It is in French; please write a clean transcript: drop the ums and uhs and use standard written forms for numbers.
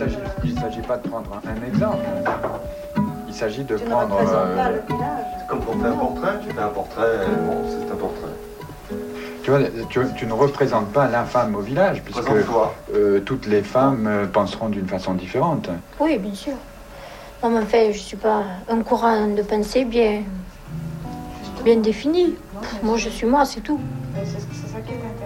il s'agit pas de prendre un exemple. Il s'agit de prendre... C'est comme quand on fait un portrait, tu fais un portrait, bon, c'est un portrait. Tu vois, tu ne représentes pas l'infâme au village, puisque toutes les femmes penseront d'une façon différente. Oui, bien sûr. Non, mais en fait, je ne suis pas un courant de pensée bien défini. Moi, je suis moi, c'est tout. C'est ça qui est intéressant.